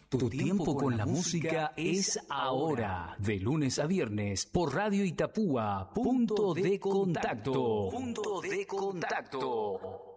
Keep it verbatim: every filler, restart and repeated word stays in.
Tu tiempo con la música es ahora. De lunes a viernes por Radio Itapúa. Punto de contacto. Punto de contacto.